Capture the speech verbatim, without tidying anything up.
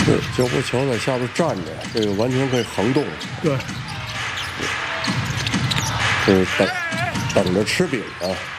是救护球在下边站着，这个完全可以横动。 对， 是等等着吃饼啊。